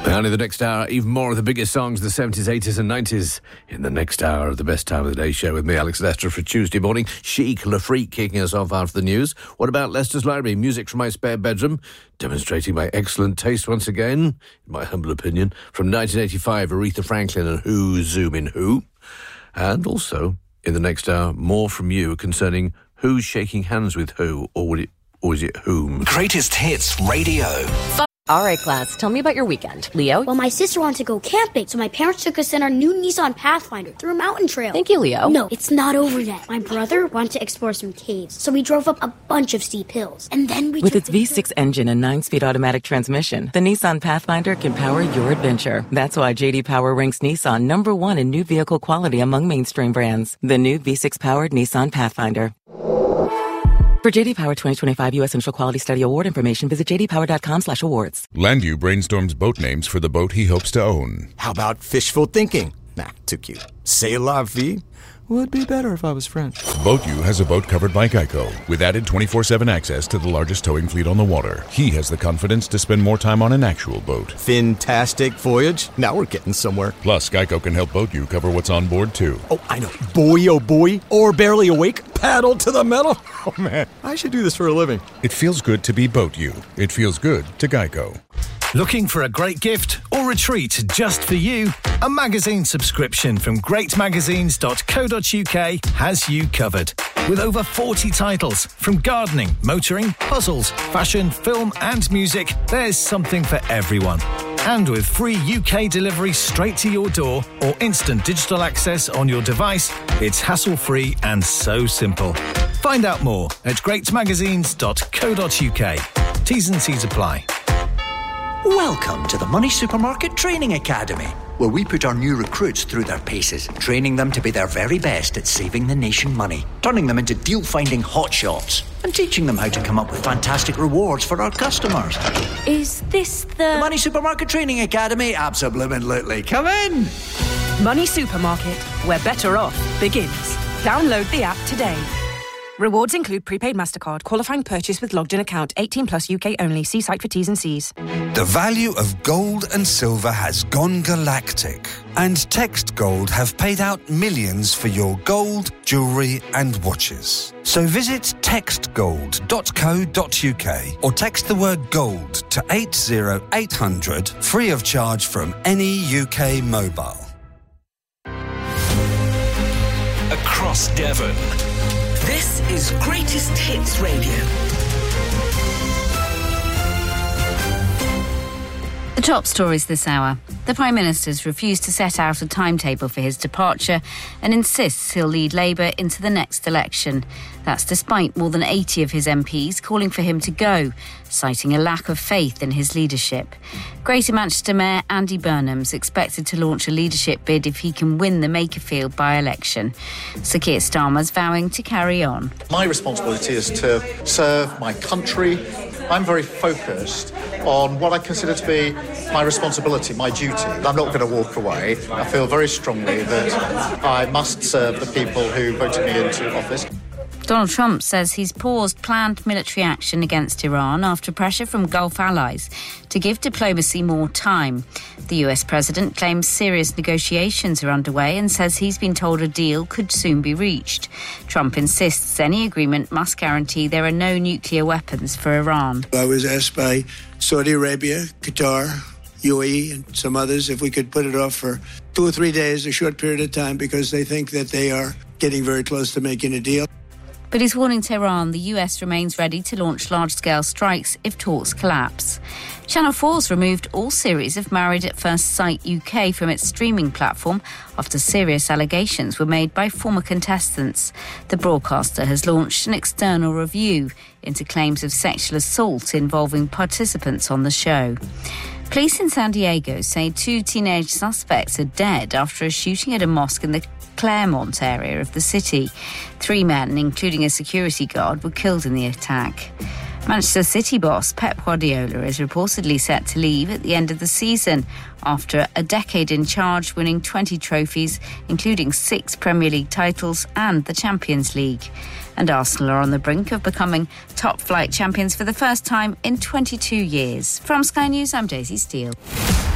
And in the next hour, even more of the biggest songs of the 70s, 80s and 90s in the next hour of the Best Time of the Day show with me, Alex Lester, for Tuesday morning. Chic, Le Freak kicking us off after the news. What about Lester's Library? Music from my spare bedroom, demonstrating my excellent taste once again, in my humble opinion. From 1985, Aretha Franklin and Who, Zoom in Who. And also, in the next hour, more from you concerning who's shaking hands with who, or is it whom? Greatest Hits Radio. All right, class, tell me about your weekend. Leo? Well, my sister wanted to go camping, so my parents took us in our new Nissan Pathfinder through a mountain trail. Thank you, Leo. No, it's not over yet. My brother wanted to explore some caves, so we drove up a bunch of steep hills. And then we With its V6 engine and 9-speed automatic transmission, the Nissan Pathfinder can power your adventure. That's why J.D. Power ranks Nissan #1 in new vehicle quality among mainstream brands. The new V6-powered Nissan Pathfinder. For J.D. Power 2025 U.S. Initial Quality Study Award information, visit jdpower.com/awards. Landu brainstorms boat names for the boat he hopes to own. How about fishful thinking? Nah, too cute. C'est la vie? Would be better if I was French. Boat U has a boat covered by Geico, with added 24/7 access to the largest towing fleet on the water. He has the confidence to spend more time on an actual boat. Fantastic voyage. Now we're getting somewhere. Plus, Geico can help Boat U cover what's on board, too. Oh, I know. Boy, oh boy. Or barely awake. Paddle to the metal. Oh, man. I should do this for a living. It feels good to be Boat U. It feels good to Geico. Looking for a great gift or retreat just for you? A magazine subscription from greatmagazines.co.uk has you covered. With over 40 titles, from gardening, motoring, puzzles, fashion, film and music, there's something for everyone. And with free UK delivery straight to your door or instant digital access on your device, it's hassle-free and so simple. Find out more at greatmagazines.co.uk. T's and C's apply. Welcome to the Money Supermarket Training Academy, where we put our new recruits through their paces, training them to be their very best at saving the nation money, turning them into deal-finding hotshots, and teaching them how to come up with fantastic rewards for our customers. Is this the Money Supermarket Training Academy? Absolutely. Come in! Money Supermarket, where better off begins. Download the app today. Rewards include prepaid MasterCard, qualifying purchase with logged-in account, 18 plus UK only. See site for T's and C's. The value of gold and silver has gone galactic, and Text Gold have paid out millions for your gold, jewellery and watches. So visit textgold.co.uk or text the word gold to 80800, free of charge from any UK mobile. Across Devon. This is Greatest Hits Radio. The top stories this hour. The Prime Minister's refused to set out a timetable for his departure and insists he'll lead Labour into the next election. That's despite more than 80 of his MPs calling for him to go, citing a lack of faith in his leadership. Greater Manchester Mayor Andy Burnham's expected to launch a leadership bid if he can win the Makerfield by-election. Sir Keir Starmer's vowing to carry on. My responsibility is to serve my country. I'm very focused on what I consider to be my responsibility, my duty. I'm not going to walk away. I feel very strongly that I must serve the people who voted me into office. Donald Trump says he's paused planned military action against Iran after pressure from Gulf allies to give diplomacy more time. The US president claims serious negotiations are underway and says he's been told a deal could soon be reached. Trump insists any agreement must guarantee there are no nuclear weapons for Iran. I was asked by Saudi Arabia, Qatar, UAE and some others if we could put it off for 2 or 3 days, a short period of time, because they think that they are getting very close to making a deal. But he's warning Tehran the US remains ready to launch large-scale strikes if talks collapse. Channel 4's removed all series of Married at First Sight UK from its streaming platform after serious allegations were made by former contestants. The broadcaster has launched an external review into claims of sexual assault involving participants on the show. Police in San Diego say 2 teenage suspects are dead after a shooting at a mosque in the Claremont area of the city. 3 men, including a security guard, were killed in the attack. Manchester City boss Pep Guardiola is reportedly set to leave at the end of the season after a decade in charge, winning 20 trophies, including 6 Premier League titles and the Champions League. And Arsenal are on the brink of becoming top-flight champions for the first time in 22 years. From Sky News, I'm Daisy Steele.